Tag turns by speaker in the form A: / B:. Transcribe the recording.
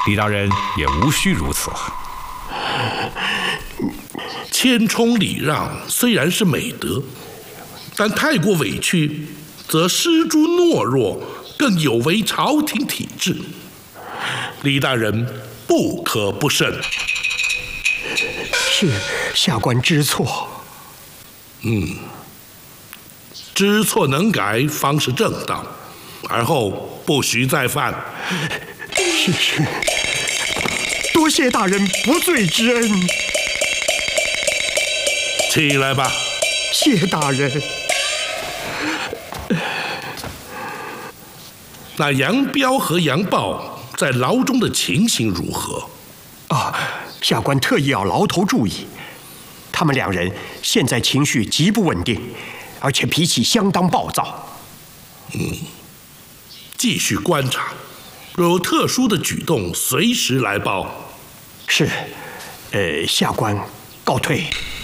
A: 李大人也无需如此。
B: 谦冲礼让虽然是美德，但太过委屈，则失诸懦弱，更有违朝廷体制。李大人不可不慎。
C: 是下官知错。
B: 知错能改方是正道，而后不许再犯。
C: 是，多谢大人不罪之恩。
B: 起来吧。
C: 谢大人。
B: 那杨彪和杨豹在牢中的情形如何？
C: 下官特意要牢头注意，他们两人现在情绪极不稳定，而且脾气相当暴躁。
B: 继续观察，若有特殊的举动，随时来报。
C: 是，下官告退。